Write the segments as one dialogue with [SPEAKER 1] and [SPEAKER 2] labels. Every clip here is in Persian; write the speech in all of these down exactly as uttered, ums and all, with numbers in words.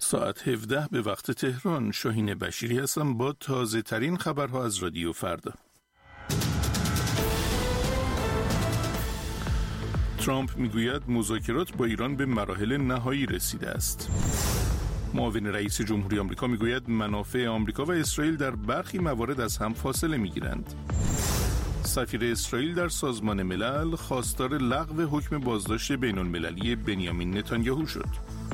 [SPEAKER 1] ساعت هفده به وقت تهران. شاهین بشیری هستم با تازه ترین خبرها از رادیو فردا. ترامپ میگوید مذاکرات با ایران به مراحل نهایی رسیده است. معاون رئیس جمهوری آمریکا میگوید منافع آمریکا و اسرائیل در برخی موارد از هم فاصله میگیرند. سفیر اسرائیل در سازمان ملل خواستار لغو حکم بازداشت بین المللی بنیامین نتانیاهو شد.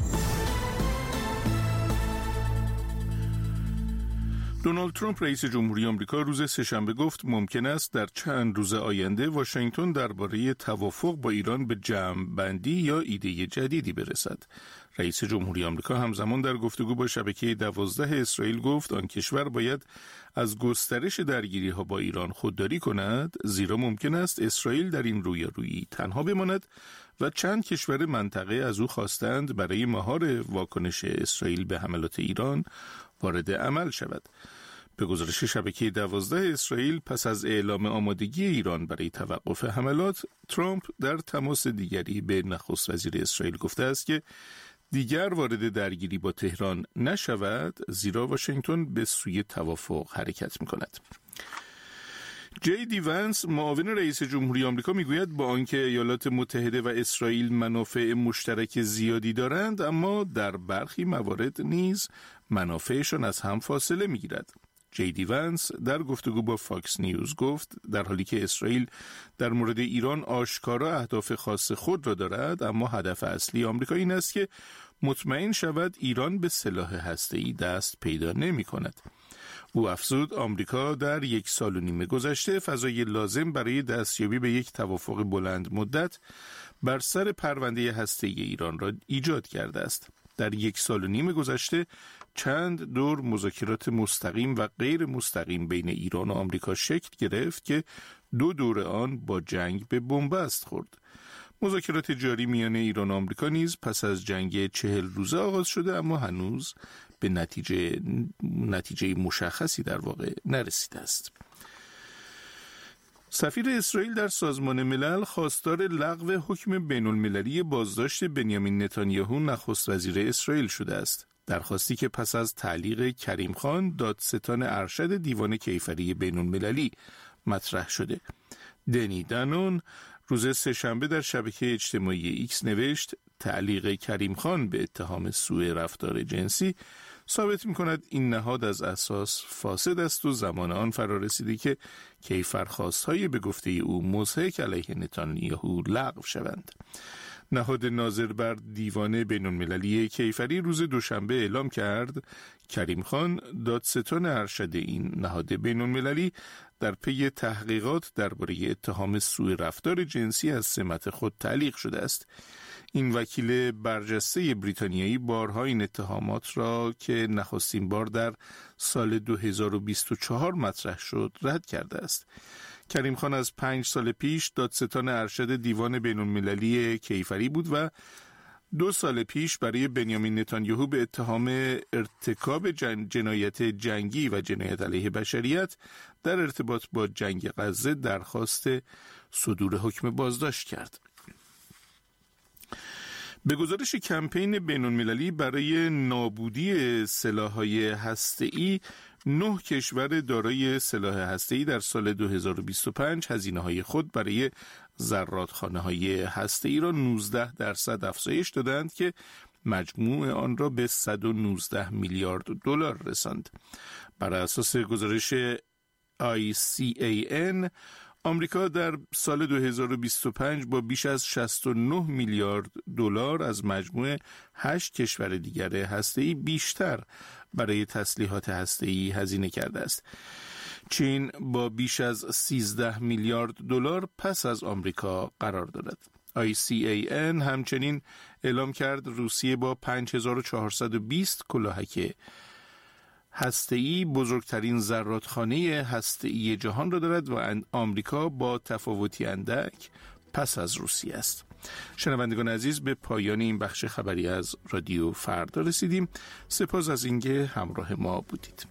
[SPEAKER 1] دونالد ترامپ رئیس جمهوری آمریکا روز سه‌شنبه گفت ممکن است در چند روز آینده واشنگتن درباره توافق با ایران به جمع‌بندی یا ایده جدیدی برسد. رئیس جمهوری آمریکا همزمان در گفتگو با شبکه دوازده اسرائیل گفت آن کشور باید از گسترش درگیری‌ها با ایران خودداری کند، زیرا ممکن است اسرائیل در این رویارویی تنها بماند و چند کشور منطقه از او خواستند برای مهار واکنش اسرائیل به حملات ایران وارد عمل شود. به گزارش شبکه دوازده اسرائیل، پس از اعلام آمادگی ایران برای توقف حملات، ترامپ در تماس دیگری به نخست وزیر اسرائیل گفته است که دیگر وارد درگیری با تهران نشود، زیرا واشنگتن به سوی توافق حرکت می‌کند. جی دی ونس، معاون رئیس جمهوری آمریکا، میگوید با آنکه ایالات متحده و اسرائیل منافع مشترک زیادی دارند، اما در برخی موارد نیز منافعشان از هم فاصله میگیرد. جی دی ونس در گفتگو با فاکس نیوز گفت در حالی که اسرائیل در مورد ایران آشکارا اهداف خاص خود را دارد، اما هدف اصلی آمریکا این است که مطمئن شود ایران به سلاح هسته‌ای دست پیدا نمی کند. او افزود آمریکا در یک سال و نیم گذشته فضای لازم برای دستیابی به یک توافق بلند مدت بر سر پرونده هسته‌ای ایران را ایجاد کرده است. در یک سال و نیم گذشته چند دور مذاکرات مستقیم و غیر مستقیم بین ایران و آمریکا شکل گرفت که دو دور آن با جنگ به بنبست خورد. مذاکرات جاری میان ایران و آمریکا نیز پس از جنگ چهل روزه آغاز شده، اما هنوز به نتیجه نتیجه مشخصی در واقع نرسیده است. سفیر اسرائیل در سازمان ملل خواستار لغو حکم بین المللی بازداشت بنیامین نتانیاهو نخست وزیر اسرائیل شده است. درخواستی که پس از تعلیق کریم خان دادستان ارشد دیوان کیفری بین المللی مطرح شده. دنی دانون روز سه‌شنبه در شبکه اجتماعی ایکس نوشت تعلیق کریم خان به اتهام سوء رفتار جنسی ثابت می‌کند این نهاد از اساس فاسد است و زمان آن فرا رسیده که کیفرخواست‌های به گفته او مضحک علیه نتانیاهو لغو شوند. نهاد ناظر بر دیوان بین‌المللی کیفری روز دوشنبه اعلام کرد کریم خان دادستان ارشد این نهاد بین‌المللی در پی تحقیقات درباره اتهام سوء رفتار جنسی از سمت خود تعلیق شده است. این وکیل برجسته بریتانیایی بارها این اتهامات را که نخستین بار در سال دو هزار و بیست و چهار مطرح شد رد کرده است. کریم خان از پنج سال پیش دادستان ارشد دیوان بین‌المللی کیفری بود و دو سال پیش برای بنیامین نتانیاهو به اتهام ارتکاب جن... جنایت جنگی و جنایت علیه بشریت در ارتباط با جنگ غزه درخواست صدور حکم بازداشت کرد. به گزارش کمپین بین‌المللی برای نابودی سلاح‌های هسته‌ای، نه کشور دارای سلاح هسته‌ای در سال دو هزار و بیست و پنج هزینه‌های خود برای زرادخانه‌های هسته‌ای را نوزده درصد افزایش دادند که مجموع آن را به صد و نوزده میلیارد دلار رساند. بر اساس گزارش آی سی ای ان، آمریکا در سال دو هزار و بیست و پنج با بیش از شصت و نه میلیارد دلار از مجموع هشت کشور دیگر هسته‌ای بیشتر برای تسلیحات هسته‌ای هزینه کرده است. چین با بیش از سیزده میلیارد دلار پس از آمریکا قرار دارد. آی سی ای ان همچنین اعلام کرد روسیه با پنج هزار و چهارصد و بیست کلاهک هسته‌ای بزرگترین زرادخانه هسته‌ای جهان را دارد و آمریکا با تفاوتی اندک پس از روسیه است. شنوندگان عزیز، به پایان این بخش خبری از رادیو فردا رسیدیم. سپاس از اینکه همراه ما بودید.